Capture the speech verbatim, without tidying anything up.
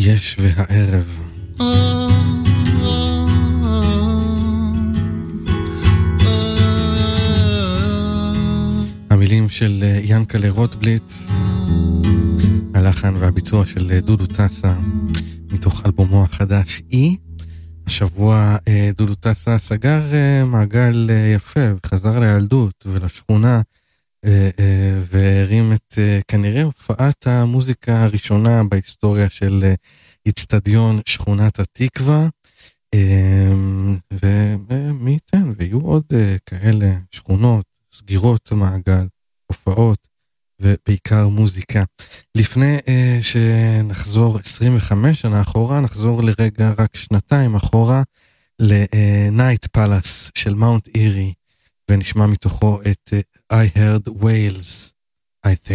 יש והערב. המילים של ינקלה רוטבליט, הלחן והביצוע של דודו טסה מתוך אלבומו החדש אי. השבוע דודו טסה סגר מעגל יפה וחזר לילדות ולשכונה והרים את כנראה הופעת המוזיקה הראשונה בהיסטוריה של אצטדיון שכונת התקווה, ומי ייתן ויהיו עוד כאלה שכונות, סגירות מעגל, הופעות ובעיקר מוזיקה. לפני שנחזור עשרים וחמש שנה אחורה, נחזור לרגע רק שנתיים אחורה ל-Night Palace של מאונט אירי, ונשמע מתוכו את I Heard Whales, I think.